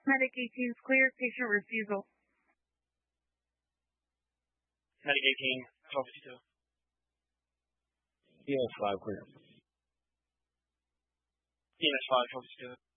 Medic 18 is clear. Patient refusal. Medic 18, 1252. EMS 5 clear. EMS 5, 1252.